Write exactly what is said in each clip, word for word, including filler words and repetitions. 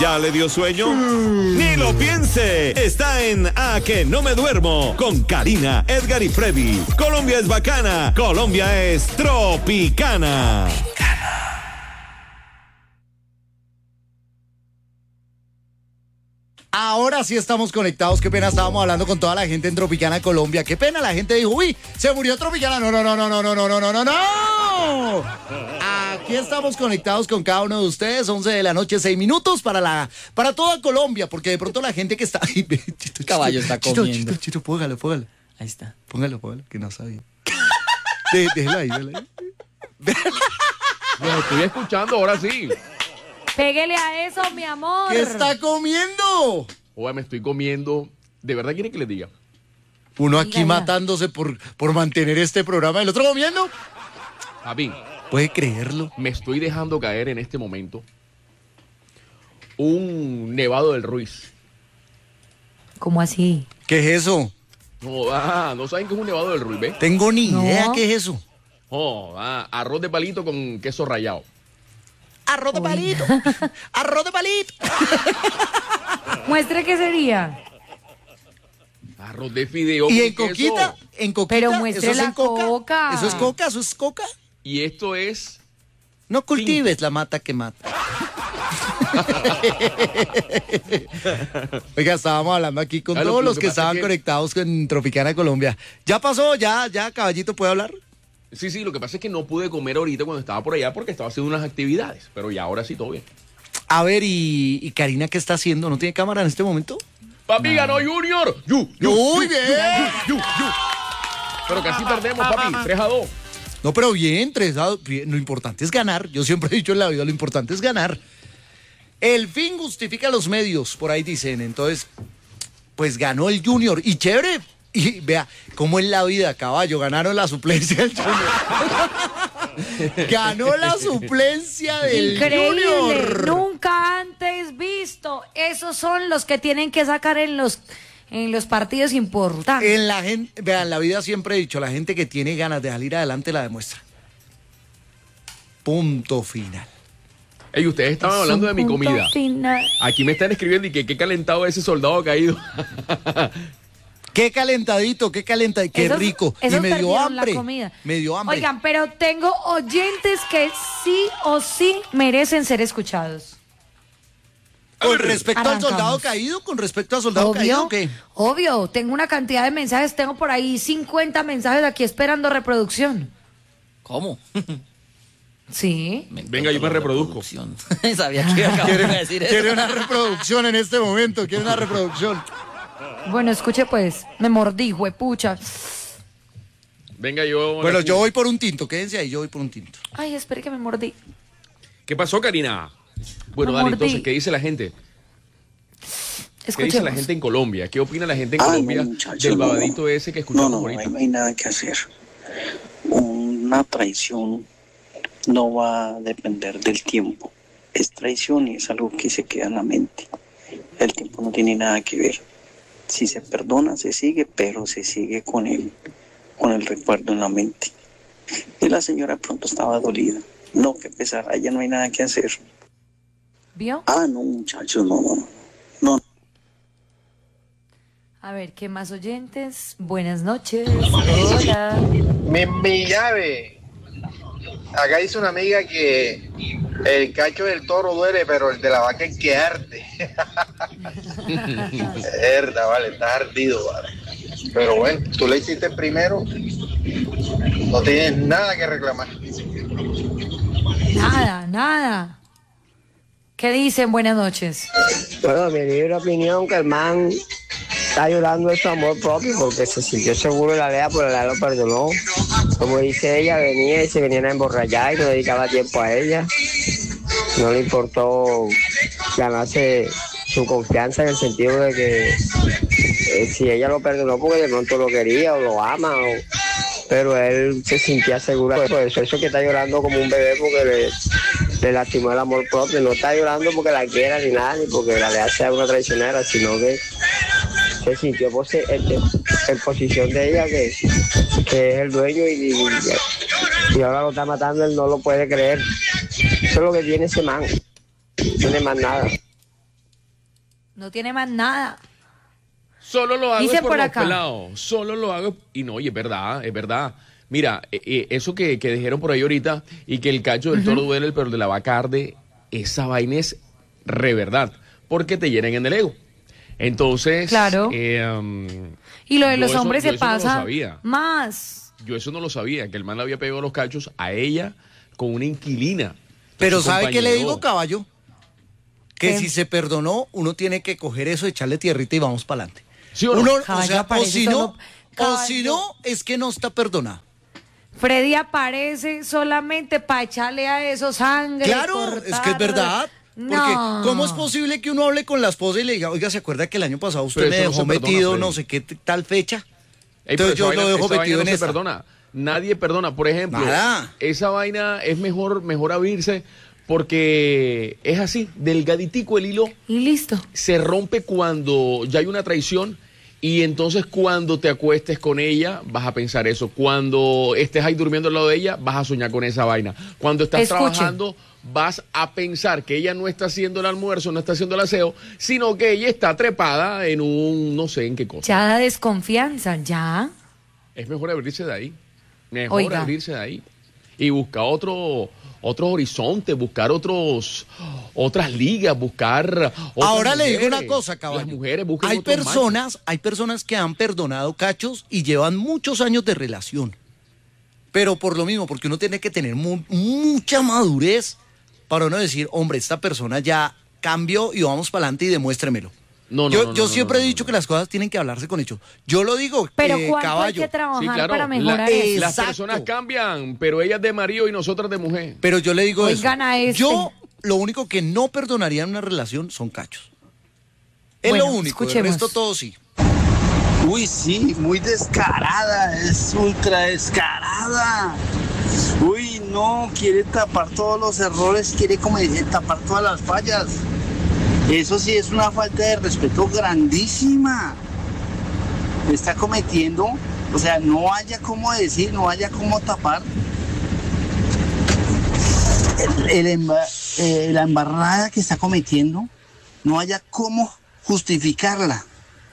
¿Ya le dio sueño? ¡Ni lo piense! Está en A Que No Me Duermo con Karina, Edgar y Freddy. Colombia es bacana, Colombia es tropicana. Ahora sí estamos conectados. Qué pena, estábamos hablando con toda la gente en Tropicana, Colombia. Qué pena, la gente dijo, uy, se murió Tropicana. No, no, no, no, no, no, no, no, no, no, no. Aquí estamos conectados con cada uno de ustedes. once de la noche, seis minutos para la, para toda Colombia, porque de pronto la gente que está ahí, Chito, caballo está Chito, comiendo. Chito, Chito, póngalo, póngalo. Ahí está. Póngalo, póngalo, que no sabía. De, déjela ahí, déjela ahí. Lo estoy escuchando, ahora sí. Péguele a eso, mi amor. ¿Qué está comiendo? Oye, me estoy comiendo. ¿De verdad quiere que les diga? Uno aquí Dígala. matándose por, por mantener este programa, el otro comiendo. Javi, Puede creerlo. me estoy dejando caer en este momento un nevado del Ruiz. ¿Cómo así? ¿Qué es eso? No, ah, ¿no saben qué es un nevado del Ruiz, ve? Tengo ni No. idea qué es eso. Oh, ah, arroz de palito con queso rallado. Arroz de palito. Arroz de palito. Muestre qué sería. Arroz de fideo Y con en queso. coquita, en coquita. Pero muestre ¿eso es la en coca? coca. ¿Eso es coca? ¿Eso es coca? Y esto es... No cultives la mata que mata. Oiga, estábamos hablando aquí con Ah, lo todos que- los lo que que pasa estaban es que- conectados con Tropicana Colombia. ¿Ya pasó? ¿Ya, ya, caballito, puede hablar? Sí, sí, lo que pasa es que no pude comer ahorita cuando estaba por allá porque estaba haciendo unas actividades. Pero ya ahora sí, todo bien. A ver, y, y Karina, ¿qué está haciendo? ¿No tiene cámara en este momento? ¡Papi, ganó Junior! ¡Yu, yu, ¡Muy yu, bien! yu, yu, yu! Pero casi perdemos, papi. tres a dos. No, pero bien, tres a dos, bien, lo importante es ganar. Yo siempre he dicho en la vida, lo importante es ganar. El fin justifica los medios, por ahí dicen. Entonces, pues ganó el Junior. Y chévere. Y vea, cómo es la vida, caballo. Ganaron la suplencia del Junior. Ganó la suplencia del Increíble, Junior. nunca antes visto. Esos son los que tienen que sacar en los en los partidos importantes. En la gente, vean, la vida siempre he dicho, la gente que tiene ganas de salir adelante la demuestra. Punto final. Ey, ustedes estaban Es hablando un de mi punto comida. final. Aquí me están escribiendo y que qué calentado ese soldado caído. Qué calentadito, qué calentadito, qué Esos- rico. Y esos me dio perdieron la hambre. comida. Me dio hambre. Oigan, pero tengo oyentes que sí o sí merecen ser escuchados. Con respecto al Arrancamos. soldado caído, con respecto al soldado caído, ¿qué? Obvio, tengo una cantidad de mensajes, tengo por ahí cincuenta mensajes aquí esperando reproducción. ¿Cómo? Sí. Me Venga, yo me la reproduzco. reproducción. Sabía que acababa de decir eso. Quiere una reproducción en este momento, quiere una reproducción. Bueno, escuche pues, me mordí, huepucha. Venga, yo. Bueno, yo voy por un tinto, quédense ahí, yo voy por un tinto. Ay, espere que me mordí. ¿Qué pasó, Karina? Bueno, Me dale, mordí. entonces, ¿qué dice la gente? ¿Qué dice la Escuchemos. gente en Colombia? ¿Qué opina la gente en Ah, no, Colombia muchachos, del no, no. babadito ese que No, escuchamos no, ahorita? ahí no hay nada que hacer. Una traición no va a depender del tiempo. Es traición y es algo que se queda en la mente. El tiempo no tiene nada que ver. Si se perdona, se sigue, pero se sigue con el, con el recuerdo en la mente. Y la señora pronto estaba dolida. No, que pesar, allá no hay nada que hacer. ¿Vio? Ah, no, muchachos, no, no, no. A ver, ¿qué más oyentes? Buenas noches. Hola. Mi, mi llave. Acá dice una amiga que el cacho del toro duele, pero el de la vaca es que arde. Verdad, vale, está ardido, vale. Pero bueno, tú le hiciste primero, no tienes nada que reclamar. Nada, nada. ¿Qué dicen? Buenas noches. Bueno, mi libre opinión que el man está llorando de su amor propio porque se sintió seguro de la lea, pero la lea lo perdonó. Como dice ella, venía y se venían a emborrachar y no dedicaba tiempo a ella. No le importó ganarse su confianza en el sentido de que eh, si ella lo perdonó porque de pronto lo quería o lo ama, o, pero él se sentía seguro. Por eso, eso que está llorando como un bebé porque le, le lastimó el amor propio. No está llorando porque la quiera ni nada, ni porque la lea sea una traicionera, sino que se sintió pose- en, en posición de ella que, que es el dueño y, y, y ahora lo está matando, él no lo puede creer. Eso es lo que tiene ese man, no tiene más nada. No tiene más nada. Solo lo hago Dice por, por los acá. pelados. Solo lo hago. Y no, oye, es verdad, es verdad. Mira, eh, eh, eso que, que dijeron por ahí ahorita y que el cacho del uh-huh. toro duele, pero el de la vaca arde, esa vaina es re verdad. Porque te llenan en el ego. Entonces. Claro. Eh, um, y lo de los eso, hombres se pasa no más. Yo eso no lo sabía, que el man le había pegado los cachos a ella con una inquilina. Pero ¿sabe qué le digo, caballo? Que ¿Qué? Si se perdonó, uno tiene que coger eso, echarle tierrita y vamos para adelante. ¿Sí o no? Uno, Caballo o, sea, o aparece si no, solo- o Caballo. si no, es que no está perdonado. Freddy aparece solamente para echarle a eso sangre. Claro, cortar. es que es verdad. Porque, No. ¿cómo es posible que uno hable con la esposa y le diga, oiga, ¿se acuerda que el año pasado usted Pero me eso no dejó se perdona, metido Freddy. no sé qué t- tal fecha? Ey, pero Entonces esa yo vaina- lo dejo esa vaina metido no en se esta. perdona. Nadie perdona. Por ejemplo, Nada. esa vaina es mejor, mejor abrirse porque es así, delgaditico el hilo. Y listo. Se rompe cuando ya hay una traición y entonces cuando te acuestes con ella vas a pensar eso. Cuando estés ahí durmiendo al lado de ella vas a soñar con esa vaina. Cuando estás Escuchen. trabajando vas a pensar que ella no está haciendo el almuerzo, no está haciendo el aseo, sino que ella está trepada en un no sé en qué cosa. Ya da desconfianza, ya. Es mejor abrirse de ahí. Mejor Oiga. abrirse de ahí. Y buscar otro, otros horizontes, buscar otros, otras ligas, buscar otras Ahora le digo mujeres. una cosa, caballo. Las mujeres buscan hay otros personas, hay personas que han perdonado cachos y llevan muchos años de relación. Pero por lo mismo, porque uno tiene que tener mu- mucha madurez para uno decir, hombre, esta persona ya cambió y vamos para adelante y demuéstremelo. No, no, yo no, no, yo no, siempre no, he no, dicho no. que las cosas tienen que hablarse con hechos. Yo lo digo, Pero eh, ¿cuánto caballo. hay que trabajar Sí, claro. para mejorar La- eso? Las Exacto. personas cambian, pero ellas de marido y nosotras de mujer. Pero yo le digo Oigan eso. a este. Yo lo único que no perdonaría en una relación son cachos. Es Bueno, lo único, el escuchemos. resto todo sí. Uy, sí, muy descarada, es ultra descarada. Uy, no, quiere tapar todos los errores, quiere como eh, tapar todas las fallas. Eso sí es una falta de respeto grandísima. Está cometiendo, o sea, no haya cómo decir, no haya cómo tapar. El, el emba- eh, la embarrada que está cometiendo, no haya cómo justificarla.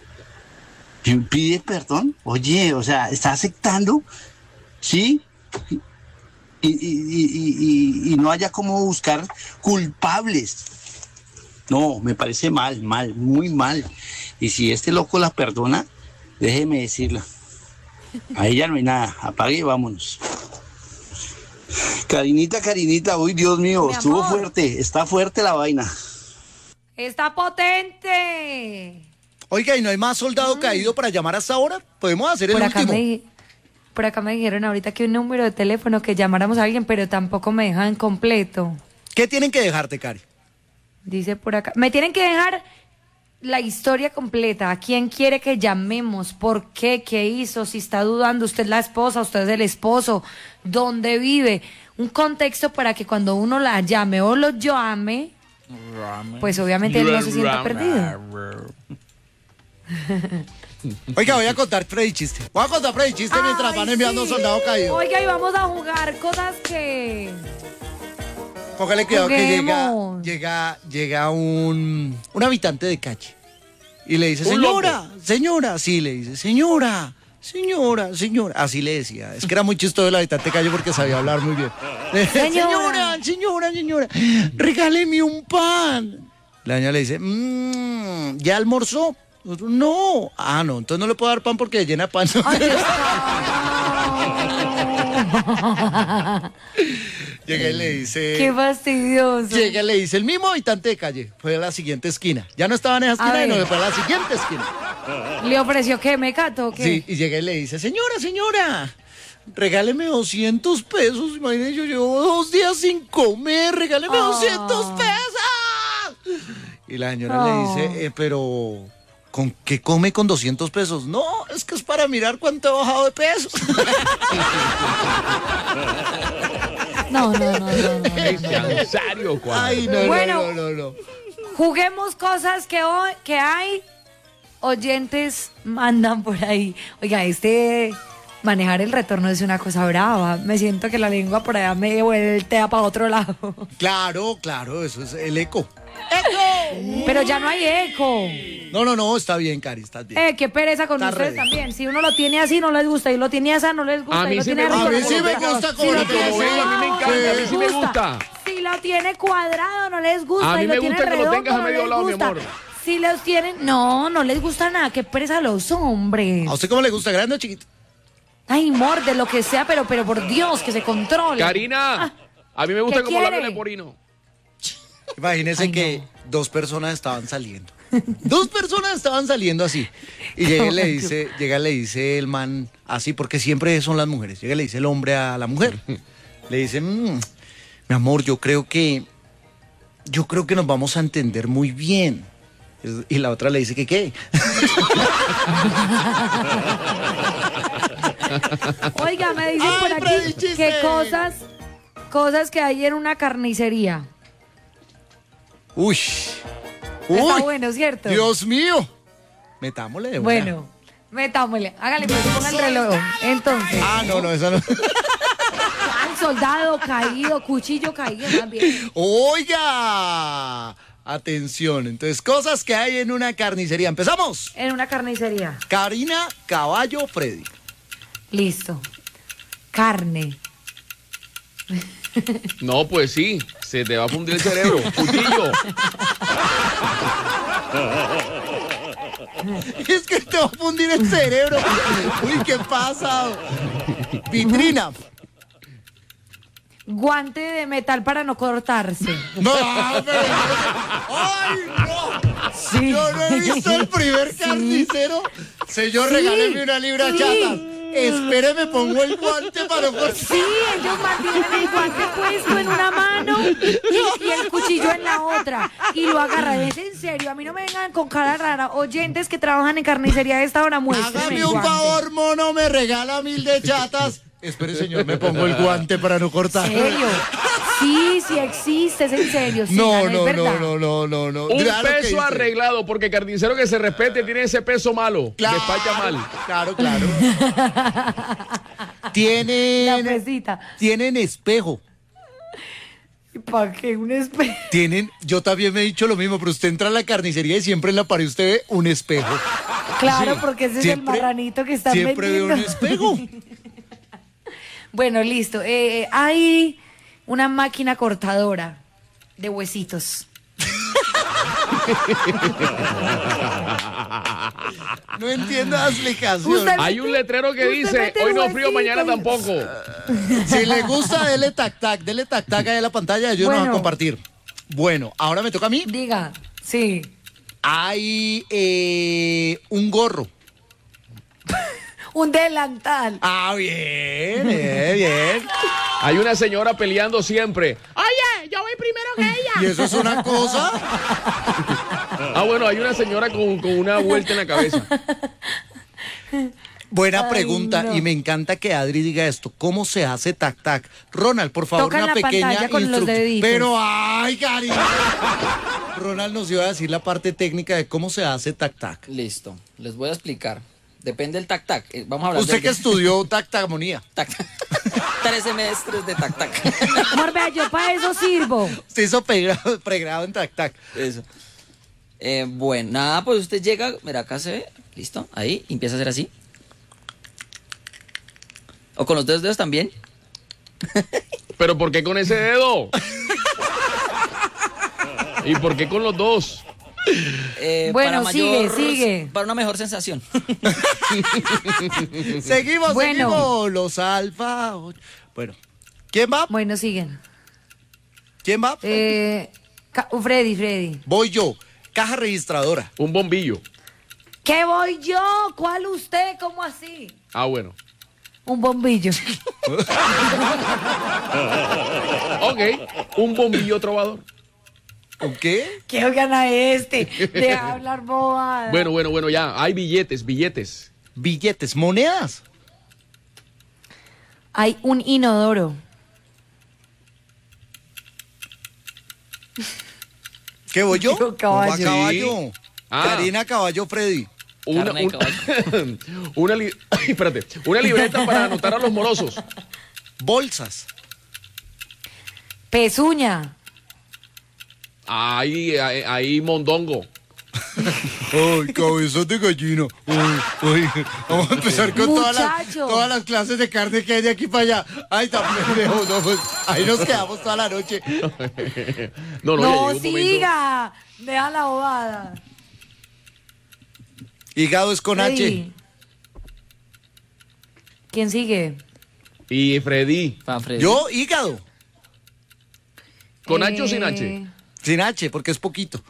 Pide perdón, oye, o sea, está aceptando, ¿sí? Y, y, y, y, y no haya cómo buscar culpables. No, me parece mal, mal, muy mal. Y si este loco la perdona, déjeme decirla. A ella no hay nada, apague y vámonos. Carinita, Carinita, uy, Dios mío, Mi estuvo amor. fuerte, está fuerte la vaina. Está potente. Oiga, ¿y no hay más soldado caído para llamar hasta ahora? Podemos hacer el Por acá, último. me, di- por acá me dijeron ahorita que un número de teléfono que llamáramos a alguien, pero tampoco me dejan completo. ¿Qué tienen que dejarte, Cari? Dice por acá. Me tienen que dejar la historia completa. ¿A quién quiere que llamemos? ¿Por qué? ¿Qué hizo? Si está dudando, usted es la esposa, usted es el esposo. ¿Dónde vive? Un contexto para que cuando uno la llame o lo llame, pues obviamente él no se sienta perdido. Oiga, voy a contar Freddy chiste. Voy a contar Freddy chiste mientras Ay, van enviando sí. soldado caído. Oiga, y vamos a jugar cosas que... Póngale cuidado que llega, Juguemos. llega, llega un, un habitante de calle y le dice, Un señora, loco. señora, sí, le dice, señora, señora, señora, así le decía. Es que era muy chistoso el habitante de calle porque sabía hablar muy bien. Señora. señora, señora, señora, regáleme un pan. La doña le dice, mmm, ¿ya almorzó? No, ah, no, entonces no le puedo dar pan porque llena de pan. Ay, está. Llega y le dice... Qué fastidioso. Llega y le dice, el mismo habitante de calle fue a la siguiente esquina. Ya no estaba en esa A esquina, ver. sino que fue a la siguiente esquina. ¿Le ofreció qué? ¿Me cato o qué? Sí, y llega y le dice, señora, señora, regáleme doscientos pesos. Imagínese, yo llevo dos días sin comer, regáleme Oh. doscientos pesos. Y la señora Oh. le dice, eh, pero... ¿Con qué come con doscientos pesos? No, es que es para mirar cuánto he bajado de peso. No, no, no, no, no. Cansario, Juan. Ay, no, Bueno. no, no, no, no. Juguemos cosas que, hoy, que hay oyentes mandan por ahí. Oiga, este manejar el retorno es una cosa brava. Me siento que la lengua por allá me voltea para otro lado. Claro, claro, eso es el eco. ¡Eco! Pero ya no hay eco. No, no, no, está bien, Cari, estás bien. Eh, qué pereza con Está ustedes ready. también. Si uno lo tiene así, no les gusta. Y lo tiene así, no les gusta. A y mí lo sí tiene me arriba, gusta. A mí no sí les me gusta. gusta Si como lo lo tiene- como ven, a mí me encanta, no a mí les sí me gusta. gusta. Si lo tiene cuadrado, no les gusta. A mí y lo me tiene gusta que lo redondo, tengas a no medio les lado, mi gusta. amor. Si los tienen, no, no les gusta nada. Qué pereza a los hombres. ¿A usted cómo le gusta, grande o chiquito? Ay, morde lo que sea, pero, pero por Dios, que se controle. Karina, Ah, a mí me gusta ¿qué como la quiere? leporino. Imagínese Ay, que no. dos personas estaban saliendo. Dos personas estaban saliendo así. Y llega y le dice, llega y le dice el man así, porque siempre son las mujeres. Llega y le dice el hombre a la mujer. Le dice, "Mm, mi amor, yo creo que, yo creo que nos vamos a entender muy bien. Y la otra le dice que qué. Oiga, me dicen Ay, por Freddy, aquí chiste. que cosas, cosas que hay en una carnicería. Uy. Está Uy. bueno, ¿cierto? Dios mío. Metámosle de una. Bueno, metámosle. Hágale, pues, ponga el reloj. Entonces, Ah, no, no, esa no. al soldado caído, cuchillo caído también. Oiga. Atención. Entonces, cosas que hay en una carnicería. Empezamos. En una carnicería. Karina, Caballo, Freddy. Listo. Carne. No, pues sí, se te va a fundir el cerebro. Cuchillo. Es que te va a fundir el cerebro. Uy, ¿qué pasa? Vitrina. Guante de metal para no cortarse. No, pero... ¡Ay, no! Sí. Yo no he visto el primer carnicero. Señor, Sí, regáleme una libra sí. chata. Espéreme, pongo el guante para no cortar. Sí, ellos mantienen el guante puesto en una mano y, y el cuchillo en la otra. Y lo agarran. Es en serio, a mí no me vengan con cara rara. Oyentes que trabajan en carnicería a esta hora, muéstrenme Hágame el un guante. favor, mono, me regala mil de chatas. Espere, señor, me pongo el guante para no cortar. ¿En serio? Sí, sí existe, es en serio. Sí, No, Ana, no, es verdad. no, no, no, no. Un Claro que peso dice. arreglado, porque carnicero que se respete tiene ese peso malo. Claro, Despacha mal. Claro, claro. La Tienen, pesita. tienen espejo. ¿Y para qué un espejo? Tienen, yo también me he dicho lo mismo, pero usted entra a la carnicería y siempre en la pared usted ve un espejo. Claro, Sí, porque ese siempre- es el marranito que están Siempre veo vendiendo. un espejo. Bueno, listo. Eh, hay una máquina cortadora de huesitos. No entiendo la explicación. Usted- Hay un letrero que Usted dice, mete hoy no el frío, mañana huesito y- tampoco. Si le gusta, dele tac tac, dele tac tac ahí a la pantalla, yo no voy a Bueno. compartir. Bueno, ahora me toca a mí. Diga, sí. Hay eh, un gorro. Un delantal. Ah, bien, bien, bien. Hay una señora peleando siempre. Oye, yo voy primero que ¿Y ella. eso es una cosa? Ah, bueno, hay una señora con, con una vuelta en la cabeza. Buena Ay, pregunta, no. y me encanta que Adri diga esto. ¿Cómo se hace tac tac? Ronald, por favor, Toca en una la pequeña pantalla con los instrucción. deditos. Pero, ay, cariño. Ronald nos iba a decir la parte técnica de cómo se hace tac tac. Listo, les voy a explicar. Depende del tac-tac. Eh, Vamos a hablar Usted del- que estudió tactamonía. tac-tac. Tres semestres de tac-tac. Amor, vea, yo para eso sirvo. Usted hizo pregrado, pregrado en tac tac. Eso. Eh, bueno, nada, pues usted llega, mira, acá se ve, listo, ahí, y empieza a hacer así. O con los dos dedos también. ¿Pero por qué con ese dedo? ¿Y por qué con los dos? Eh, Bueno, para sigue, mayor- sigue. Para una mejor sensación. Seguimos, Bueno. seguimos. Los alfa. ocho. Bueno, ¿quién va? Bueno, siguen. ¿Quién va? Eh, Ca- Freddy, Freddy. Voy yo. Caja registradora. Un bombillo. ¿Qué voy yo? ¿Cuál usted? ¿Cómo así? Ah, bueno. Un bombillo. Ok, un bombillo trovador. ¿Con qué? ¿Qué gana este? Deja hablar bobada. Bueno, bueno, bueno, ya. Hay billetes, billetes. Billetes, monedas. Hay un inodoro. ¿Qué voy yo? Yo, caballo. Va caballo. Ah. Karina, caballo, Freddy. Una, Carne de un- una, li- Ay, espérate, una libreta para anotar a los morosos. Bolsas. Pezuña. Ahí, ahí, ahí mondongo. Ay, cabezón de gallina. Ay, ay. Vamos a empezar con todas las, todas las clases de carne que hay de aquí para allá. Ay, tan pendejo, no, pues, ahí nos quedamos toda la noche. No, no, No, ya siga. Deja la bobada. Hígado es con H. Freddy. ¿Quién sigue? Y Freddy. Freddy. Yo, hígado. ¿Con Eh, H o sin H? Sin H, porque es poquito.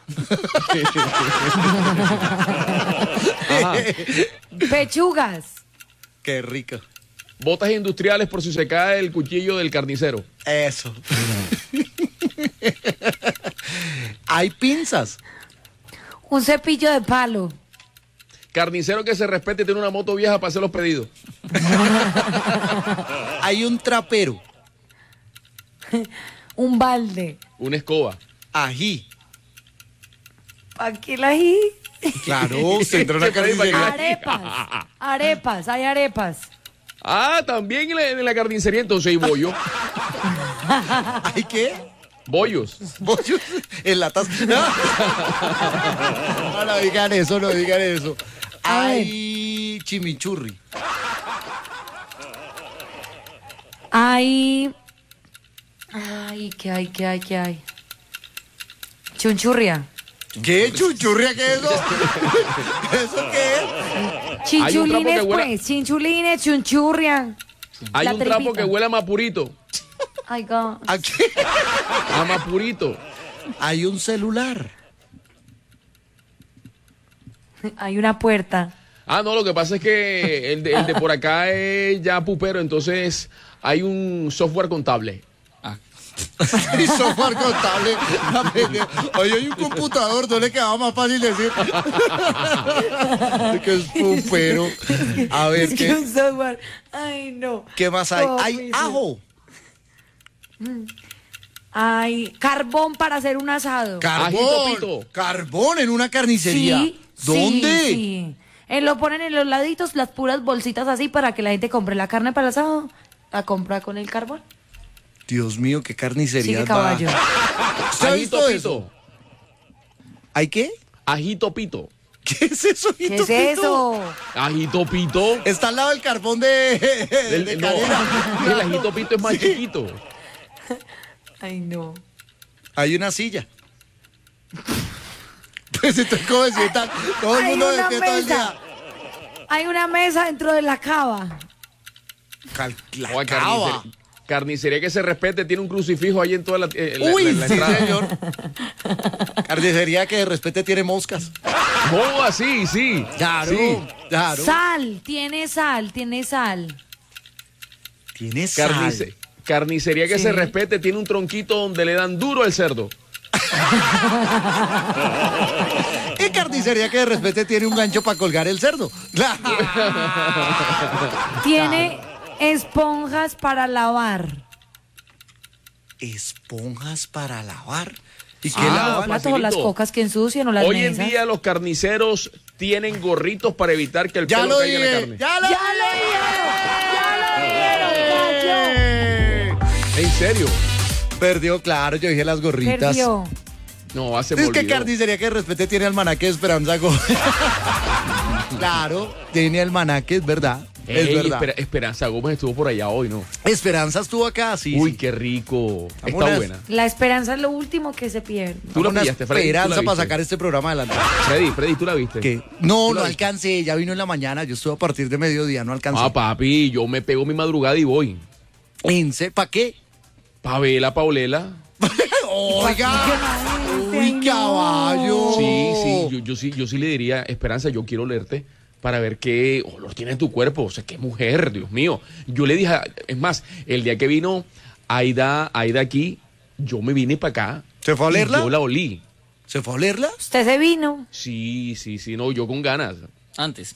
Ajá. Pechugas. Qué rico. Botas industriales por si se cae el cuchillo del carnicero. Eso. Hay pinzas. Un cepillo de palo. Carnicero que se respete tiene una moto vieja para hacer los pedidos. Hay un trapero. Un balde. Una escoba. Ají. ¿Para qué la ají? Claro, usted entra a una carnicería. Arepas. Arepas, hay arepas. Ah, también en la, en la carnicería entonces hay bollo. ¿Hay qué? Bollos. Bollos en latas. No, no digan eso, no digan eso. Hay chimichurri. Hay... Ay, ¿qué hay, qué hay, qué hay? Chunchurria. ¿Qué chunchurria? ¿Qué es eso? ¿Eso qué es? Chinchulines, huela- pues. Chinchulines, chunchurria. Hay La un trapo tripita. que huele a mapurito. Ay, God. ¿A qué? A mapurito. Hay un celular. Hay una puerta. Ah, no, lo que pasa es que el de, el de por acá es ya pupero, entonces hay un software contable. Y software contable. Oye, hay un computador, no le quedaba más fácil decir. Que es pupero. A ver, Es que ¿qué, un software. Ay, no. ¿qué más hay? Oh, Hay sí. ajo. Hay carbón para hacer un asado. Carbón. Ajito, pito. Carbón en una carnicería. Sí, ¿Dónde? Sí, sí. Eh, lo ponen en los laditos, las puras bolsitas así para que la gente compre la carne para el asado. La compra con el carbón. Dios mío, qué carnicería. Sigue caballo. ¿Usted ha visto Ajito eso? pito. ¿Hay qué? Ajito pito. ¿Qué es eso? ¿Qué es eso? Ajito pito. Está al lado del carbón de, Del- de no, Karina. el ajito pito es más Sí. chiquito. Ay, no. Hay una silla. Pues entonces, ¿cómo se sientan? Todo el Hay mundo una despierta todo el mesa. día. Hay una mesa dentro de la cava. Cal- la Oye, cava. carnicería, carnicería que se respete, tiene un crucifijo ahí en toda la, eh, la- Uy, la- la sí, entrada. señor. Carnicería que de respete tiene moscas. Oh, así, sí. Claro, Sí. claro. Sal, tiene sal, tiene sal. Tiene sal. Carnice- carnicería que Sí. se respete, tiene un tronquito donde le dan duro al cerdo. Y carnicería que de respete tiene un gancho para colgar el cerdo. Tiene esponjas para lavar. Esponjas para lavar. ¿Y qué Ah, Los lavan? platos o las facilito. cocas que ensucian o las Hoy en mesas. día los carniceros tienen gorritos para evitar que el Ya pelo lo caiga en la dije. carne. Ya lo ¡Ya lo dijeron! ¡Ya lo dijeron, ¿En serio? Perdió, claro, yo dije las Cacho! gorritas. Perdió. No, hace me Es que olvidó. carnicería que de respete tiene almanaque de Esperanza Gómez. Claro, tiene almanaque, es verdad. Es Ey, verdad. Espera- Esperanza Gómez estuvo por allá hoy, ¿no? Esperanza estuvo acá, sí. Uy, sí. qué rico. Está Vámonos. buena. La esperanza es lo último que se pierde. Tú lo Una pillaste, Freddy. ¿Tú la esperanza para viste? sacar este programa adelante. Freddy, Freddy, ¿tú la viste? ¿Qué? No, ¿Tú no la viste? alcancé, ya vino en la mañana, yo estuve a partir de mediodía, no alcancé. Ah, papi, yo me pego mi madrugada y voy. ¿Para qué? Pavela, Paulela. Oiga, uy, caballo. Sí, sí, yo, yo sí, yo sí le diría, Esperanza, yo quiero leerte para ver qué olor tiene tu cuerpo. O sea, qué mujer, Dios mío. Yo le dije, es más, el día que vino Aida, Aida aquí, yo me vine para acá. ¿Se fue a y olerla? Yo la olí. ¿Se fue a olerla? Usted se vino. Sí, sí, sí, no, yo con ganas. Antes.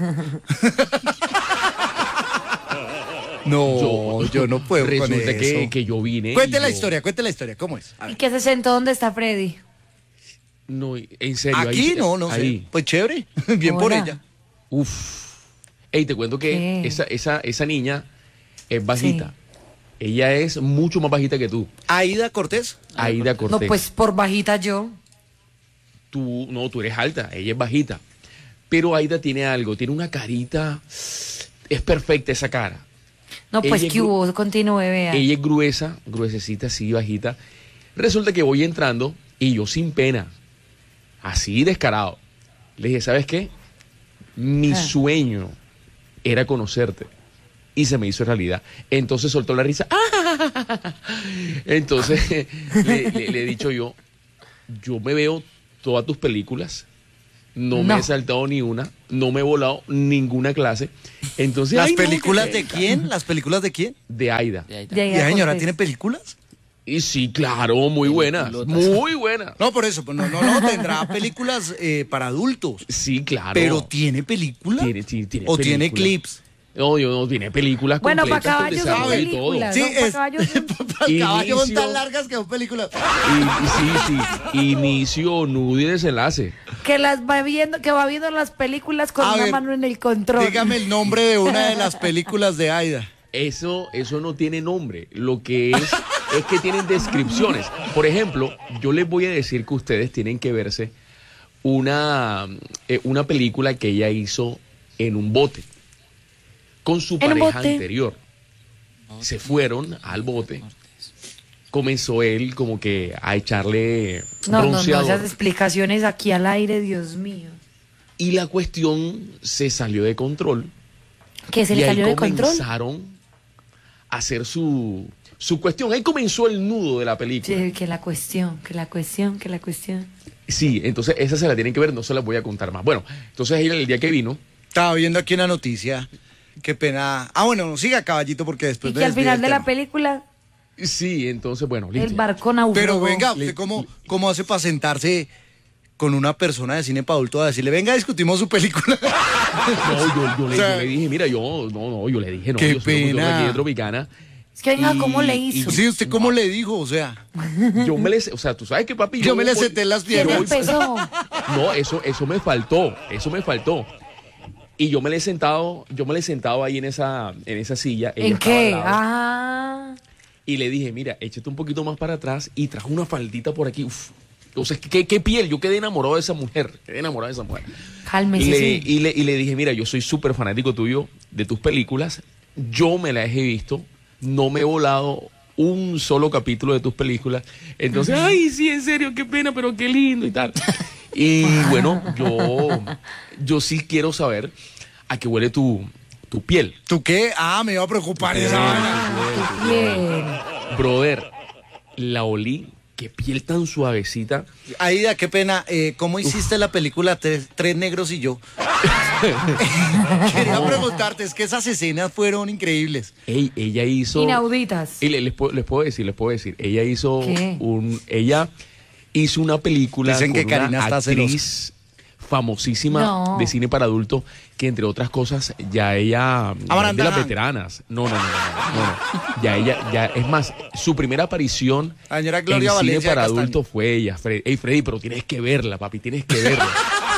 No, yo, no puedo con Resulta eso. que, que yo vine. Cuente y la yo- historia, cuente la historia, ¿cómo es? A ¿Y ver. qué se sentó? ¿Dónde está Freddy? No, en serio. Aquí ahí- no, no ahí. sé. Pues chévere, bien por Hola. ella. Uf. Ey, te cuento que ¿Qué? esa, esa, esa niña es bajita. Ella es mucho más bajita que tú. ¿Aida Cortés? Aida Cortés. No, pues por bajita yo. Tú, no, tú eres alta, ella es bajita. Pero Aida tiene algo, tiene una carita, es perfecta esa cara. No, pues Ella que es gru- hubo, continúe, vea. Ella es gruesa, gruesecita, así, bajita. Resulta que voy entrando y yo sin pena, así descarado, le dije, ¿sabes qué? Mi Ah. sueño era conocerte. Y se me hizo realidad. Entonces soltó la risa. ¡Ah! Entonces le, le- le he dicho yo, yo me veo todas tus películas, no, me No. he saltado ni una, no me he volado ninguna clase. Entonces, ¿Las ay, no, películas que- de quién? ¿Las películas de quién? De Aida. De ahí está. De ahí ¿Y a la señora Cortés. tiene películas? Y sí, claro, muy buenas, muy buenas. No, por eso, pues no, no, no, tendrá películas eh, para adultos. Sí, claro. Pero ¿tiene película? Tiene, sí, tiene ¿O tiene película. clips? No, yo no, tiene películas Bueno, para completas con caballos son desarrollo y todo. películas. Sí, no, para es, caballos son- para el caballo son Inicio. tan largas que son películas. Y, y sí, sí, inicio, nudo y desenlace. que las va viendo, que va viendo las películas con A una ver, mano en el control. Dígame el nombre de una de las películas de Aida. Eso, eso no tiene nombre. Lo que es, es que tienen descripciones. Por ejemplo, yo les voy a decir que ustedes tienen que verse una, eh, una película que ella hizo en un bote con su ¿En un pareja bote? anterior. Se fueron al bote. Comenzó él como que a echarle No, no, no, bronceador. esas explicaciones aquí al aire, Dios mío. Y la cuestión se salió de control. ¿Que se y le ahí salió de control? comenzaron a hacer su, su cuestión. Ahí comenzó el nudo de la película. Sí, que la cuestión, que la cuestión, que la cuestión. Sí, entonces esa se la tienen que ver, no se la voy a contar más. Bueno, entonces ella el día que vino, Estaba viendo aquí una noticia. Qué pena. Ah, bueno, siga, caballito, porque después Y me que al desvío final del de la tema. película, sí, entonces, bueno, el listo. barco naufragó. Pero venga, ¿usted cómo, cómo hace para sentarse con una persona de cine para adulto a decirle, venga, discutimos su película? No, yo, yo le, O sea, yo le dije, mira, yo, no, no, yo le dije, no, qué yo soy locutor de pena. aquí de Tropicana. Es que venga, Y- ¿cómo le y- hizo? Sí, ¿usted cómo le dijo? O sea, Yo me le, o sea, tú sabes que papi. yo me le voy- senté en las ¿Quién piernas. empezó? No, eso, eso me faltó, eso me faltó. Y yo me le he sentado, yo me le he sentado ahí en esa, en esa silla. ella ¿En estaba al qué? lado, Ah, Y le dije, mira, échate un poquito más para atrás y trajo una faldita por aquí. Uf. Entonces, ¿qué, qué piel? Yo quedé enamorado de esa mujer, quedé enamorado de esa mujer. cálmese, Y le, sí. y, le, y le dije, mira, yo soy súper fanático tuyo, de tus películas. Yo me las he visto, no me he volado un solo capítulo de tus películas. Entonces, ay, sí, en serio, qué pena, pero qué lindo y tal. Y bueno, yo, yo sí quiero saber a qué huele tu, tu piel. ¿Tú qué? Ah, me iba a preocupar esa vaina. Bien. Brother, la olí, qué piel tan suavecita. Aida, qué pena. Eh, ¿Cómo hiciste la película Tres, Tres Negros y Yo? Quería preguntarte, es que esas escenas fueron increíbles. Ey, ella hizo... Inauditas. Y le- les, puedo, les puedo decir, les puedo decir, ella hizo ¿Qué? un, ella hizo una película Dicen que con Karina una está actriz famosísima No. de cine para adultos, que entre otras cosas ya ella ya es de Amarantana. las veteranas. No, no, no, no, no, no. Ya ella, ya, es más, su primera aparición La señora en Gloria cine Valencia para Castaño. adultos fue ella. Freddy. Ey, Freddy, pero tienes que verla, papi, tienes que verla.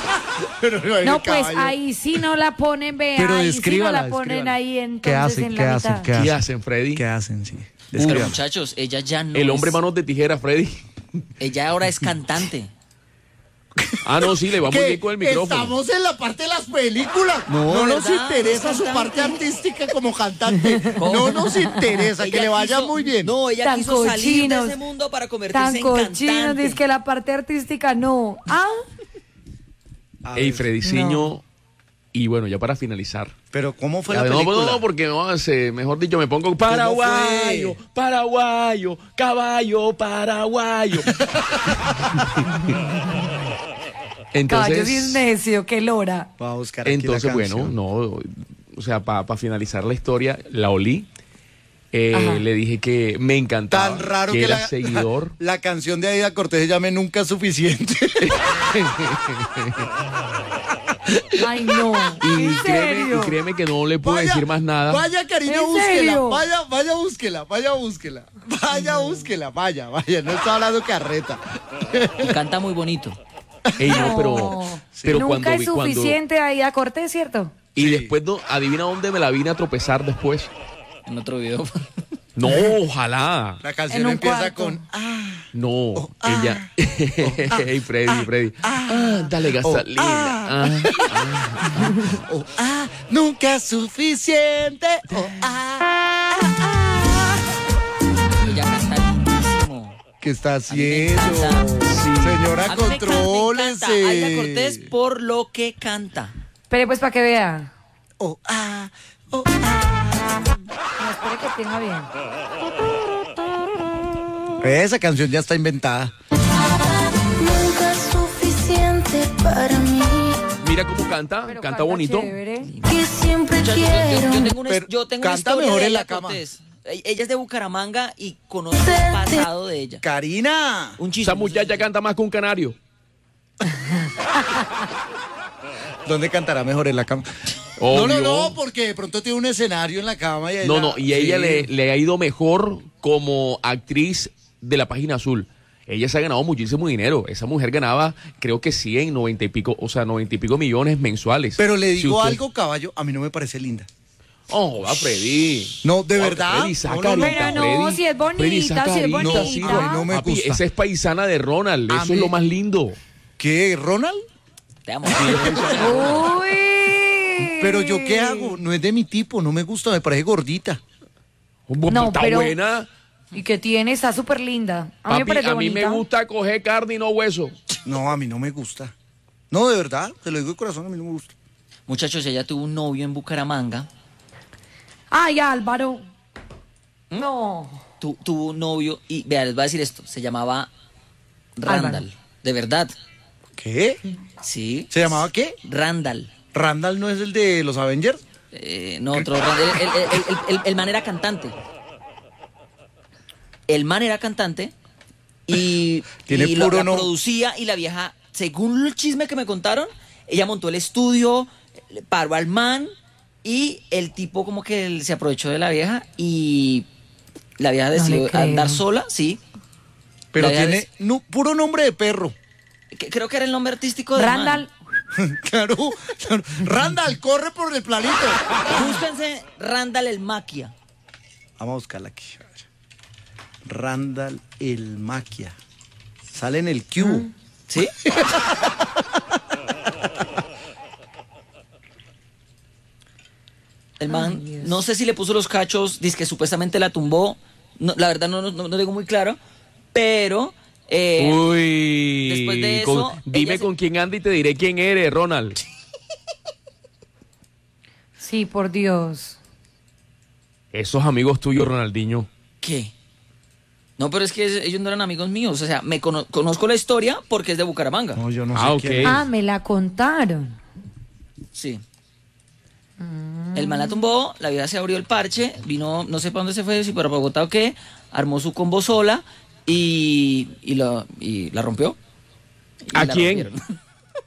No, pues ahí sí no la ponen, vea. Pero ahí sí no descríbala, la ponen descríbala. ahí ¿Qué entonces hacen? en ¿Qué la hacen? mitad. ¿Qué ¿Qué hacen? hacen, Freddy? ¿Qué hacen? Sí. Pero Descríbala. muchachos, ella ya no El hombre es- manos de tijera, Freddy. Ella ahora es cantante. Ah, no, sí, le va muy ¿Qué? bien con el micrófono. Estamos en la parte de las películas. No, No, nos ¿verdad? interesa Es su cantante. parte artística como cantante. No nos interesa, que Ella le vaya quiso- muy bien. No, ella Tan quiso salir de cochinos, ese mundo para convertirse Tan en cochinos, cantante. dice que la parte artística no. Ah, A Ey, ver, Frediciño. No. Y bueno, ya para finalizar. Pero ¿cómo fue A la ver, no, película? no, porque no hace, mejor dicho, me pongo paraguayo, fue? paraguayo, caballo, paraguayo. caballo sí es entonces, necio, qué lora. Voy a buscar aquí la entonces bueno, canción. no, o sea, para finalizar la historia, la olí. Eh, Ajá. le dije que me encantaba, Tan raro que, que, era la, seguidor. la canción de Aida Cortés se llame Nunca es suficiente. Ay, no. Y ¿En créeme, serio? y créeme que no le puedo decir más nada. Vaya, Karina, ¿En búsquela. serio? Vaya, vaya, búsquela. Vaya, búsquela. Vaya, búsquela. Vaya, vaya. No está hablando carreta. Y canta muy bonito. Ey, no, No. pero, pero Nunca cuando es vi- cuando suficiente ahí a Cortés, ¿cierto? y Sí. después no, adivina dónde me la vine a tropezar después. En otro video. No, ojalá. La canción En un empieza cuarto. con ah, No, ah, ella. ah, Hey, Freddy, ah, Freddy. ah, Ah, dale gasolina. ah, Ah, oh, ah, nunca es suficiente. Oh, ah, ah, Ella canta lindísimo. ¿Qué está A mí me haciendo? encanta. Señora, A mí me encanta, me contrólese. encanta Aida Cortés por lo que canta. Pero pues para que vea. Oh, ah, oh, ah. No, espere que tenga bien. Esa canción ya está inventada. Nunca es suficiente para mí. mira cómo canta, Pero canta bonito. chévere. Que siempre Muchachos, yo, quiero. yo- yo tengo una, Pero yo tengo una canta historia mejor de en la Aida cama. Cortés. E- Ella es de Bucaramanga y conozco el pasado de ella. Karina. Un chisme. Esa muchacha canta más que un canario. ¿Dónde cantará mejor en la cama? Obvio. No, no, no, porque de pronto tiene un escenario en la cama y ahí No, la- no, y a ella Sí. le, le ha ido mejor como actriz de la Página Azul. Ella se ha ganado muchísimo dinero. Esa mujer ganaba, creo que cien, noventa y pico, o sea, noventa y pico millones mensuales. Pero le Si digo usted- algo, caballo, a mí no me parece linda. Oh, va Freddy. No, ¿de Oh, verdad? Freddy, saca No, no, no. ahorita, Pero no, Freddy. si es bonita, Freddy, saca si es ahorita, bonita. sí, No, ay, no me Papi, gusta. esa es paisana de Ronald. A Eso mí- es lo más lindo. ¿Qué, Ronald? Te amo. Uy. Pero yo qué hago, no es de mi tipo, no me gusta, me parece gordita. No, Está pero- buena. ¿Y qué tiene? Está súper linda. A mí me Papi, parece a mí me bonita. gusta coger carne y no hueso. No, a mí no me gusta. No, de verdad, te lo digo de corazón, a mí no me gusta. Muchachos, ella tuvo un novio en Bucaramanga. Ay, Álvaro. No. Tu- tuvo un novio y, vea, les voy a decir esto. Se llamaba Randall. Álvaro. De verdad. ¿Qué? Sí. ¿Se llamaba qué? Randall. ¿Randall no es el de los Avengers? Eh, no, otro Randall. El, el- el- el- el- el man era cantante. El man era cantante y, Tiene y lo- puro la no- producía y la vieja, según el chisme que me contaron, ella montó el estudio, le paró al man y el tipo como que él se aprovechó de la vieja y la vieja No le decidió creo. andar sola, sí. Pero La vieja tiene des- no, puro nombre de perro. que- Creo que era el nombre artístico de Randall. claro, claro. Randall, corre por el planito. Búsquense Randall el Maquia. Vamos a buscarla aquí. a ver. Randall el Maquia. Sale en el Q. ¿Sí? El man, Ay, Dios. no sé si le puso los cachos, dice que supuestamente la tumbó. No, la verdad no, no, no digo muy claro, pero eh, Uy. después de con- eso, dime ella se- con quién anda y te diré quién eres, Ronald. Sí, por Dios. Esos amigos tuyos, Ronaldinho. ¿qué? No, pero es que es- ellos no eran amigos míos. O sea, me cono- conozco la historia porque es de Bucaramanga. No, yo no Ah, sé ok. quién. Ah, me la contaron. Sí. El man la tumbó, la vida se abrió el parche, vino, no sé para dónde se fue, si para Bogotá o qué, armó su combo sola y, y, la, y la rompió. Y ¿A la quién? rompieron.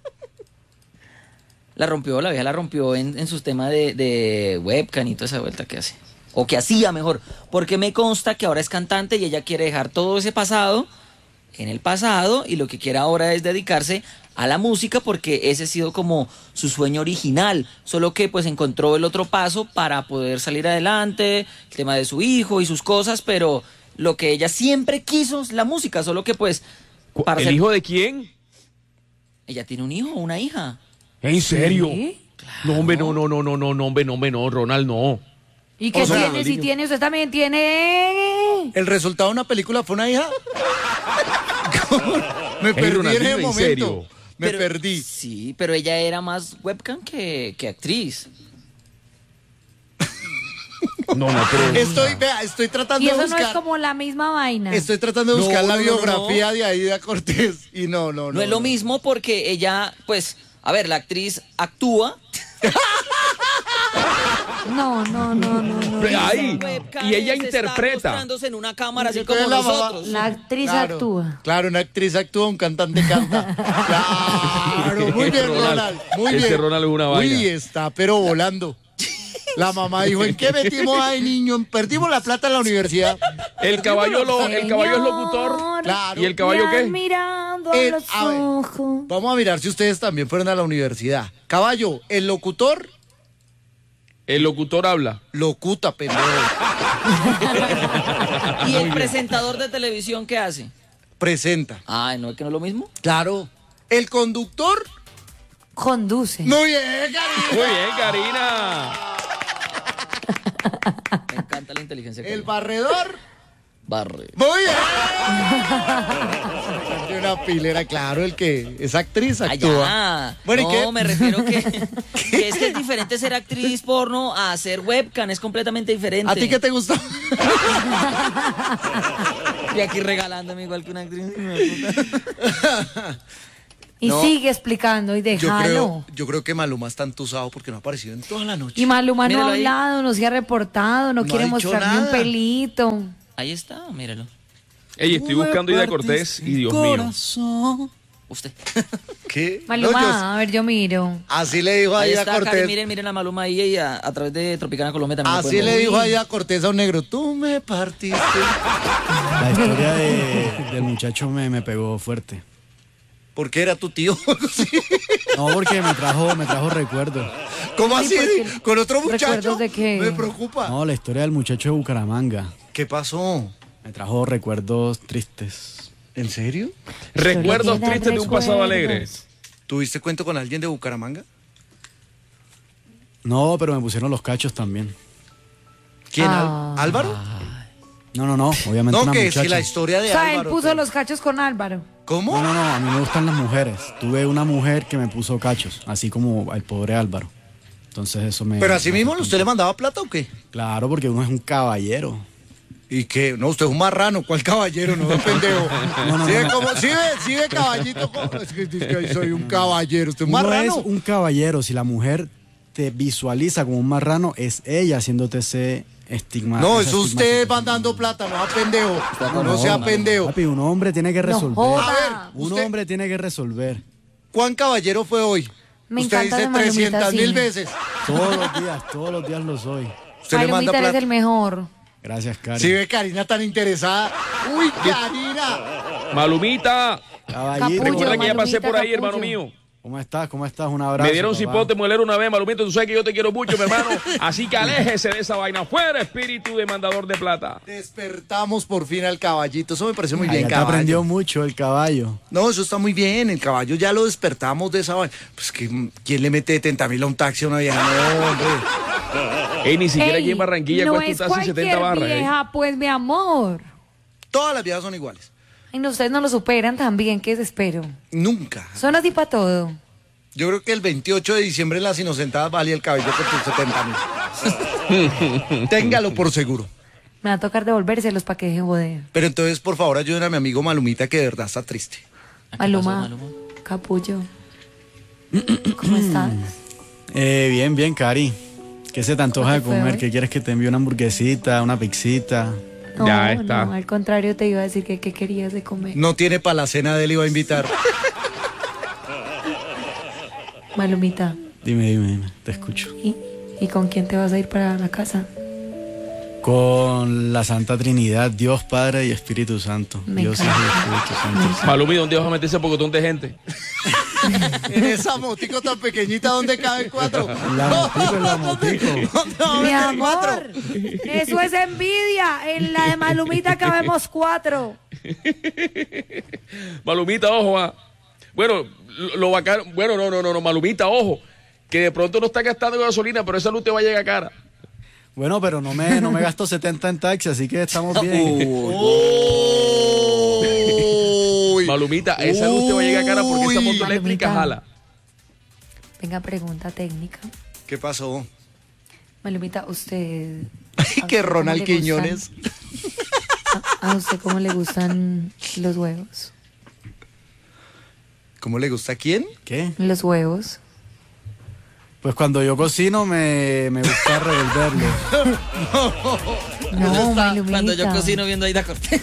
La rompió, la vieja la rompió en, en sus temas de, de webcam y toda esa vuelta que hace. O que hacía mejor. Porque me consta que ahora es cantante y ella quiere dejar todo ese pasado en el pasado y lo que quiere ahora es dedicarse a la música porque ese ha sido como su sueño original. Solo que pues encontró el otro paso para poder salir adelante, el tema de su hijo y sus cosas, pero lo que ella siempre quiso es la música. Solo que pues... para ¿El ser- hijo de quién? Ella tiene un hijo o una hija. ¿En serio? ¿Sí? No, hombre, no, no, no, no, no, no, hombre, no, hombre, no, Ronald, no. ¿Y qué O sea, tiene? Si Ronaldinho. tiene, usted también tiene. ¿El resultado de una película fue una hija? ¿Cómo? Me perdí en Ronaldinho, ese ¿en momento. serio? Me Pero- perdí. Sí, pero ella era más webcam que, que actriz. No, no, pero... Estoy, vea, estoy tratando Y de eso no buscar. es como la misma vaina. Estoy tratando de No, buscar la no, no, no, biografía de Aida Cortés. Y no, no, no. No, es lo mismo porque ella, pues, a ver, la actriz actúa. No, no, no, no, no. Pero ahí, Webcam y ella es estar interpreta. mostrándose en una cámara así Yo como creo que la mamá- nosotros. La actriz Claro, actúa. Claro, una actriz actúa, un cantante canta. Claro, muy bien, Ronald, Ronald. Muy ese bien. Ronald es una vaina. Uy, está, pero volando. La mamá dijo, ¿en qué metimos ay niño? Perdimos la plata en la universidad. El caballo, lo, el caballo es locutor. Señor, Claro. ¿Y el caballo me qué? han mirando a El- los a ver, ojos. Vamos a mirar si ustedes también fueron a la universidad. Caballo, el locutor El locutor habla. Locuta, pendejo. ¿Y el presentador de televisión qué hace? Presenta. Ah, ¿no es que no es lo mismo? Claro. El conductor conduce. Muy bien, Karina. Muy bien, Karina. Me encanta la inteligencia. El barredor barre. Muy bien. De una pilera, claro, el que es actriz actúa. Ah, bueno, ¿y no, qué? me refiero que, que es que es diferente ser actriz porno a ser webcam, es completamente diferente. ¿A ti qué te gustó? Y aquí regalándome igual que una actriz. Y No, sigue explicando y Yo déjalo. creo, yo creo que Maluma está entusado porque no ha aparecido en toda la noche. Y Maluma no Míralo ha ahí. hablado, no se ha reportado, no, No quiere ha dicho mostrar ni un nada. pelito. Ahí está, míralo. Ey, estoy buscando Ida Cortés y Dios mío. Usted. ¿Qué? Maluma, No, yo- a ver, yo miro. así le dijo a Ahí Aida está, Karen, Cortés. miren, miren a Maluma ahí y a, a través de Tropicana Colombia también. lo Así pueden le ver. dijo a Aida Cortés a un negro. Tú me partiste. La historia de- del muchacho me, me pegó fuerte. ¿Por qué era tu tío? Sí. No, porque me trajo, me trajo recuerdos. ¿Cómo Sí, así? porque- ¿Con otro muchacho? ¿Recuerdos de qué? Me preocupa. No, la historia del muchacho de Bucaramanga. ¿Qué pasó? Me trajo recuerdos tristes. ¿En serio? Recuerdos Llena de tristes de un pasado recuerdos. alegre. ¿Tuviste cuento con alguien de Bucaramanga? No, pero me pusieron los cachos también. ¿Quién? Al- Ah. ¿Álvaro? No, no, no, obviamente No, una que muchacha. si la historia O de sea, él Álvaro. puso pero- los cachos con Álvaro. ¿Cómo? No, no, no, a mí me gustan las mujeres. Tuve una mujer que me puso cachos, así como el pobre Álvaro. Entonces eso me... Pero así me mismo, afectó ¿usted le un poco. mandaba plata o qué? Claro, porque uno es un caballero. ¿Y qué? No, usted es un marrano. ¿Cuál caballero? No, pendejo. No, no, ¿Sí, no, ve no. cómo- sí, ve, sí ve caballito. cómo- Es que dice que soy un caballero. ¿Usted es un Uno marrano? es un caballero. Si la mujer te visualiza como un marrano, es ella haciéndote ese estigma. No, esa eso usted estigmatización. mandando plata, no sea pendejo. No, No, sea no, pendejo. Papi, un hombre tiene que resolver. joda. A ver, un usted- hombre tiene que resolver. ¿Cuán caballero fue hoy? Me usted encanta dice de Malumita, trescientas mil sí. veces. Todos los días, todos los días lo soy. Usted le manda Malumita eres plata. el mejor. Gracias, Cari. Si ve Karina tan interesada. ¡Uy, Karina! Malumita. Caballito. Capullo, Recuerda que ya pasé Malumita, por ahí, capullo. hermano mío. ¿Cómo estás? ¿Cómo estás? Un abrazo. Me dieron papá. cipote muelero una vez, Malumita. Tú sabes que yo te quiero mucho, mi hermano. Así que aléjese de esa vaina. Fuera, espíritu demandador de plata. Despertamos por fin al caballito. Eso me parece muy Ah, bien, ya te caballo. aprendió mucho el caballo. No, eso está muy bien. El caballo ya lo despertamos de esa vaina. Pues que ¿quién le mete setenta mil a un taxi a una vieja? No, hombre. Ey, ni siquiera Ey, aquí en Barranquilla no cuesta un es taxi setenta cualquier barras. ¿eh? vieja, pues, mi amor. Todas las viejas son iguales. Y no, ustedes no lo superan también, qué desespero. Nunca. Son así para todo. Yo creo que el veintiocho de diciembre en Las Inocentadas valía el cabello con tus setenta mil. Téngalo por seguro. Me va a tocar devolvérselos para que dejen joder. Pero entonces, por favor, ayuden a mi amigo Malumita, que de verdad está triste. Maluma, capullo. ¿Cómo estás? Eh, bien, bien, Cari. ¿Qué se te antoja ¿Cómo de te fue comer? hoy? ¿Qué quieres que te envíe? ¿Una hamburguesita? ¿Una pixita? No, Ya está. no, al contrario te iba a decir que qué querías de comer. No tiene para la cena de él, iba a invitar. Malumita, Dime, dime, dime. Te escucho. ¿y, ¿y con quién te vas a ir para la casa? Con la Santa Trinidad, Dios Padre y Espíritu Santo. Me Dios Hijo y encanta. Espíritu Santo. Malumi, ¿dónde vas a meter ese pocotón de gente? En esa motico tan pequeñita, ¿dónde caben cuatro? La motico, la motico. ¿Dónde va a Mi meter cuatro? amor, eso es envidia. En la de Malumita cabemos cuatro. Malumita, ojo, ah. Bueno, lo, lo bacano, bueno, no, no, no, no, Malumita, ojo, que de pronto no está gastando gasolina, pero esa luz te va a llegar cara. Bueno, pero no me, no me gasto setenta en taxi, así que estamos bien. Uy. Malumita, esa luz te va a llegar cara porque esa Uy. moto eléctrica Malumita. jala. Venga, pregunta técnica. ¿Qué pasó? Malumita, usted... Ay, ¿a que usted cómo Ronald le gustan- Quiñones. ¿A, a usted cómo le gustan los huevos? ¿Cómo le gusta a quién? ¿Qué? Los huevos. Pues cuando yo cocino me, me gusta revolverlo. No, Malumita. Cuando yo cocino viendo a Ida Cortés.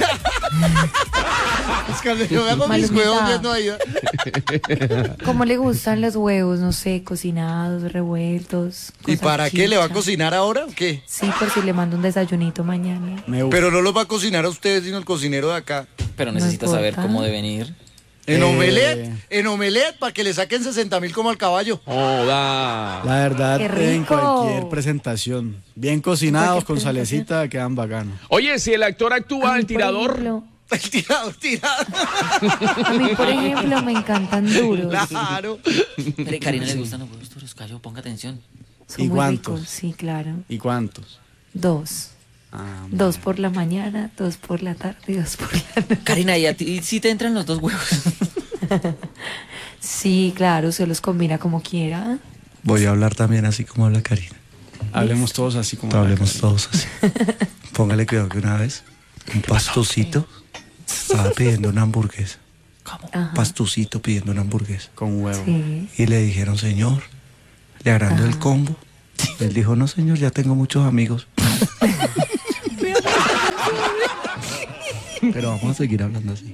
Es que yo hago mis Malumita. huevos viendo ahí. ¿Cómo le gustan los huevos? No sé, cocinados, revueltos. ¿Y con para qué? ¿Le va a salchicha? cocinar ahora o qué? Sí, por si le mando un desayunito mañana. Me gusta. Pero no los va a cocinar a ustedes, sino el cocinero de acá. Pero No necesita saber importa. cómo deben ir. En Eh. omelette, en omelette, para que le saquen sesenta mil como al caballo. Joda. La verdad, ¡Qué en rico! cualquier presentación. Bien cocinados, con salecita, quedan bacanos. Oye, si el actor actúa A mí, al por tirador, ejemplo, El tirador, tirador. a mí, por ejemplo, me encantan duros. Claro. Pero a Karina le gustan los huevos duros, Cayo, ponga atención. Son ¿Y muy cuántos? ricos, sí, claro. ¿Y cuántos? Dos. Ah, Dos por la mañana, dos por la tarde y dos por la noche. Karina, ¿y a ti sí te entran los dos huevos? Sí, claro, se los combina como quiera. Voy a hablar también así como habla Karina. hablemos todos así como... Hablemos todos así. Póngale cuidado que una vez un pastucito estaba pidiendo una hamburguesa. Ajá. Pastucito pidiendo una hamburguesa. Con huevo. Sí. Y le dijeron, señor, le agrando el combo. Él dijo, no señor, ya tengo muchos amigos. Pero vamos a seguir hablando así.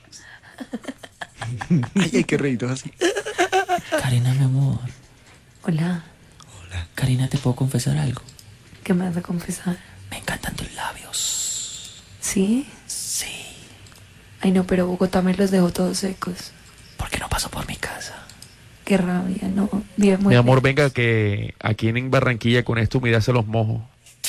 Ay, hay que reírnos así. Karina, mi amor. Hola, Karina, ¿te puedo confesar algo? ¿qué me vas a confesar? Me encantan tus labios. ¿Sí? Sí. Ay, no, pero Bogotá me los dejó todos secos. ¿Por qué no paso por mi casa? Qué rabia, no. Bien, muy mi amor, bien. venga que aquí en Barranquilla con esta humedad se los mojo.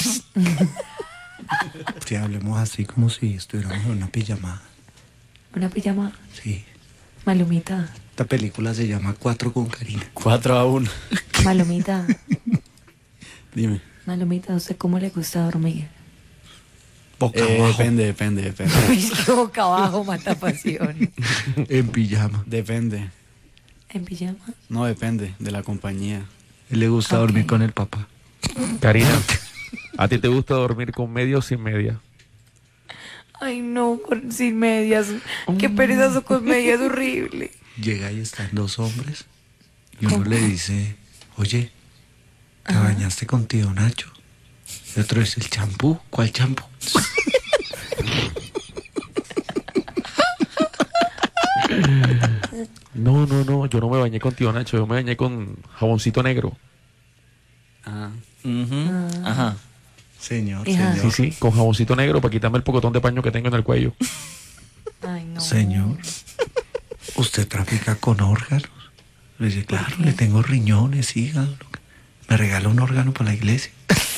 Si hablemos así como si estuviéramos en una pijamada. Una pijama, Sí. malumita, Esta película se llama Cuatro con Karina. Cuatro a uno. malumita, Dime. malumita, ¿a usted cómo le gusta dormir? Boca Eh, abajo. depende, depende, depende. Es que boca abajo mata pasión. En pijama. Depende. ¿En pijama? No, depende de la compañía. Él le gusta Ok. dormir con el papá. Karina, ¿a ti te gusta dormir con media o sin media? Ay, no, con, sin medias. Qué perezoso con medias, horrible. Llega y están dos hombres y uno le dice, oye, ¿te bañaste con tío Nacho? Y otro dice, ¿el champú? ¿Cuál champú? No, no, no, yo no me bañé con tío Nacho, yo me bañé con jaboncito negro. Ah. Ujú. Ajá. Señor, Hija. Sí, señor, sí, con jaboncito negro para quitarme el pocotón de paño que tengo en el cuello. Ay, no. señor, ¿usted trafica con órganos? Le dice, claro, le tengo riñones, hígado. Me regala un órgano para la iglesia.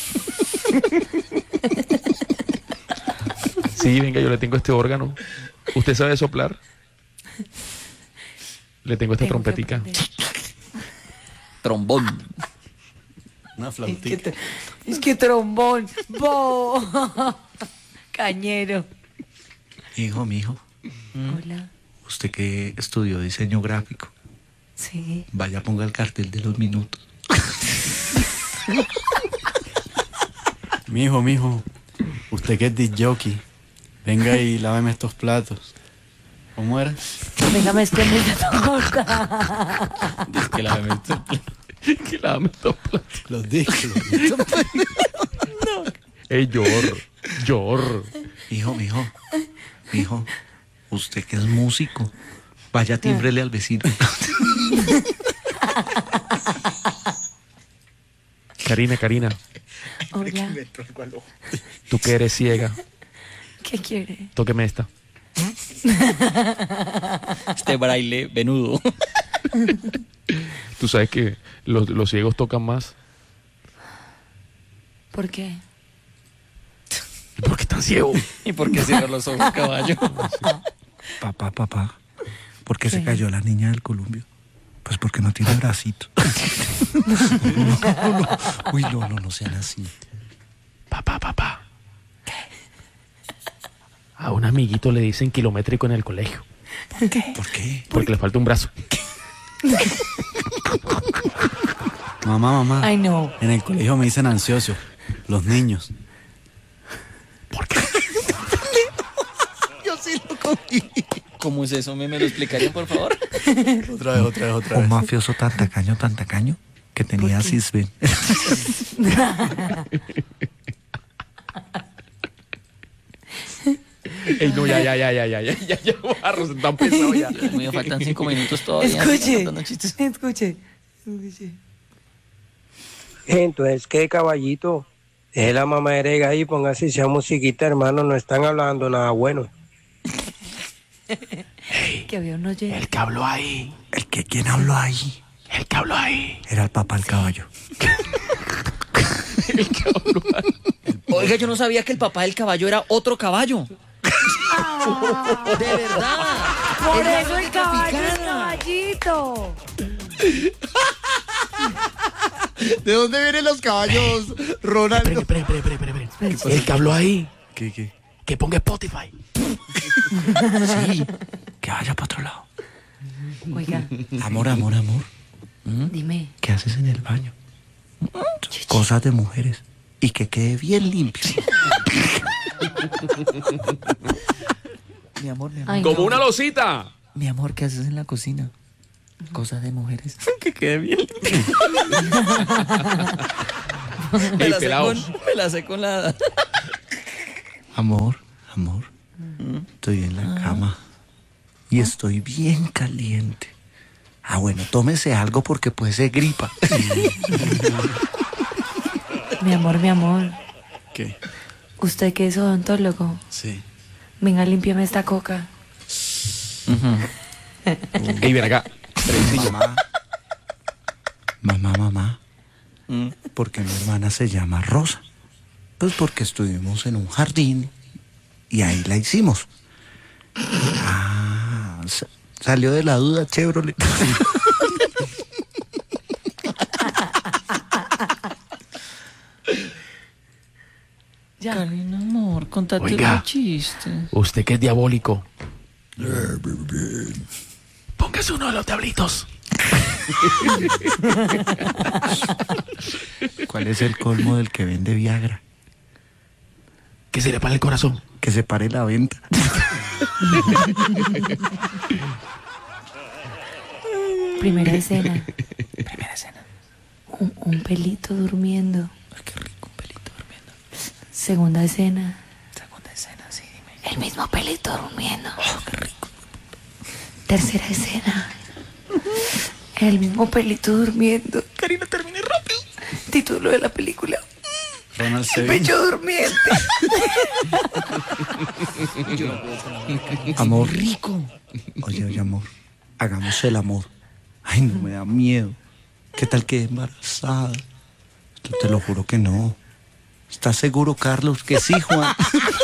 Sí, venga, yo le tengo este órgano. ¿Usted sabe soplar? Le tengo esta Tengo que trompetica. aprender. Trombón. Una Es que, flautita. tr- es que trombón. Bo. Cañero. Hijo, mijo, Hola. usted que estudió diseño gráfico, Sí. vaya, ponga el cartel de los minutos. Mijo, mijo, usted que es disc jockey, venga y láveme estos platos. ¿Cómo era? Venga, me esconde esa torta. Dice que lávame estos platos. Que la dame estos platos. Los discos. Ey, llor, llor. Hijo, mijo, mijo, usted que es músico, vaya, tímbrele al vecino. Karina, Karina, Hola. tú que eres ciega, ¿Qué quiere? tóqueme esta. Este braille venudo. Tú sabes que los, los ciegos tocan más. ¿Por qué? ¿Por qué están ciegos? ¿Y por qué cierra los ojos, caballo? Papá, papá, ¿por qué se ¿Qué? cayó la niña del columpio? Pues porque no tiene bracito. No, no, no. Uy, no, no, no sean así. Papá, papá. A un amiguito le dicen kilométrico en el colegio. ¿Por qué? ¿Por qué? Porque le falta un brazo. Mamá, mamá. Ay, no. En el colegio me dicen ansioso. Los niños. Yo sí lo cogí. ¿Cómo es eso? ¿Me, me lo explicarían, por favor? Otra vez, otra vez, otra Un vez. mafioso tan tacaño, tan tacaño, que tenía cisben. Ey, no, ya, ya, ya, ya, ya, ya, ya, ya, barros, están pesados ya. Dios mío, faltan cinco minutos todavía. Escuche. Contando chistes. Escuche. Escuche. Entonces, ¿qué, caballito? Deje la mamadera ahí, póngase esa musiquita, hermano, no están hablando nada bueno. Que había un oyente. El que habló ahí. ¿El que quién habló ahí? El que habló ahí. Era el papá del caballo. El que habló ahí. Oiga, yo no sabía que el papá del caballo era otro caballo. Ah, De verdad. por Es la eso el única caballo es picana. caballito. ¿De dónde vienen los caballos, Ronaldo? Espere, espere, espere, espere, espere. El que habló ahí. ¿Qué, qué? Que ponga Spotify. Sí. Que vaya para otro lado. Oiga, Amor, amor, amor. dime. ¿Qué haces en el baño? Cosas de mujeres. Y que quede bien limpio. Mi amor, mi amor. Ay, Como no. una losita. Mi amor, ¿qué haces en la cocina? Cosas de mujeres. Que quede bien. me, Ey, la sé pelaos. con, me la sé con la... Amor, amor. Estoy en la cama. Y estoy bien caliente. Ah, bueno, tómese algo porque puede ser gripa. Mi amor, mi amor. ¿Qué? ¿Usted que es odontólogo? Sí. Venga, límpiame esta coca. Ey, ven acá. Mamá. Mamá, mamá. ¿Por qué mi hermana se llama Rosa? Pues porque estuvimos en un jardín y ahí la hicimos. Ah, sa- salió de la duda, Chevrolet. Ya. Karina, amor, contate Oiga. un chiste. Usted que es diabólico. Póngase uno de los diablitos. ¿Cuál es el colmo del que vende Viagra? Que se le pare el corazón. Que se pare la venta. Primera escena. Primera escena. Un, un pelito durmiendo. Ay, qué rico, un pelito durmiendo. Segunda escena. Segunda escena, sí, dime. El mismo pelito durmiendo. Oh, qué rico. Tercera escena. El mismo pelito durmiendo. Karina, termine rápido. Título de la película. Ronald El pecho durmiente. Amor. Rico. Oye, oye, amor. Hagamos el amor. Ay, no me da miedo. ¿Qué tal que embarazada? Yo te lo juro que no. ¿Estás seguro, Carlos? Que sí, Juan.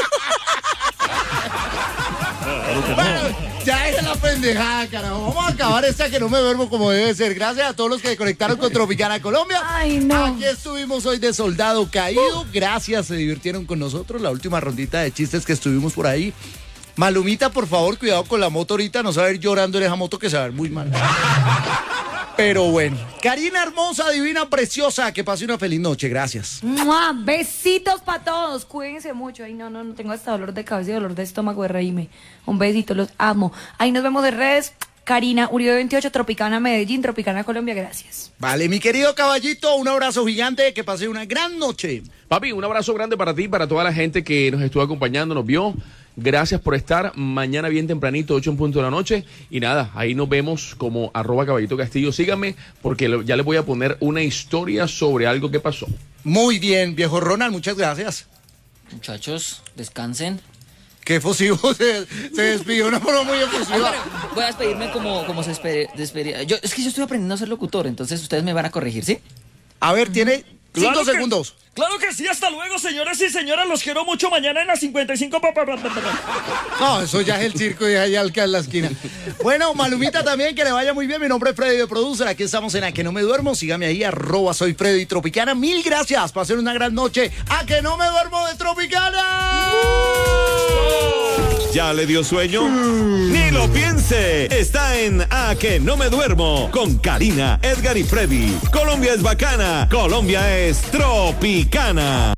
Bueno, ya es la pendejada, carajo. Vamos a acabar esta que no me duermo como debe ser. Gracias a todos los que se conectaron con Tropicana Colombia. Ay, no. Aquí estuvimos hoy de Soldado Caído. Gracias, se divirtieron con nosotros. La última rondita de chistes que estuvimos por ahí. Malumita, por favor, cuidado con la moto ahorita. No se va a ir llorando en esa moto que se va a ver muy mal. Pero bueno. Karina hermosa, divina, preciosa. Que pase una feliz noche. Gracias. ¡Mua! Besitos para todos. Cuídense mucho. Ay, no, no, no tengo hasta dolor de cabeza y dolor de estómago de reírme. Un besito, los amo. Ahí nos vemos de redes. Karina Uribe veintiocho, Tropicana Medellín, Tropicana Colombia. Gracias. Vale, mi querido caballito, un abrazo gigante. Que pase una gran noche. Papi, un abrazo grande para ti, para toda la gente que nos estuvo acompañando, nos vio. Gracias por estar. Mañana bien tempranito, ocho en punto de la noche. Y nada, ahí nos vemos como arroba Caballito Castillo. Síganme porque lo- ya les voy a poner una historia sobre algo que pasó. Muy bien, viejo Ronald, muchas gracias. Muchachos, descansen. Qué efusivo, se, se despidió de una forma muy efusiva. Voy a despedirme como, como se espere- despedir. Yo, es que yo estoy aprendiendo a ser locutor, entonces ustedes me van a corregir, ¿sí? A ver, tiene cinco Claro que- segundos. Claro que sí, hasta luego, señoras y señoras. Los quiero mucho mañana en las cincuenta y cinco. pa, pa, pa, pa, pa. No, eso ya es el circo y allá al que en la esquina. Bueno, Malumita también, que le vaya muy bien. Mi nombre es Freddy de Producer. Aquí estamos en A Que No Me Duermo. Sígame ahí, arroba soy Freddy Tropicana. Mil gracias. Pasen una gran noche. A Que No Me Duermo de Tropicana. ¿Ya le dio sueño? Ni lo piense. Está en A Que No Me Duermo con Karina, Edgar y Freddy. Colombia es bacana. Colombia es tropicana.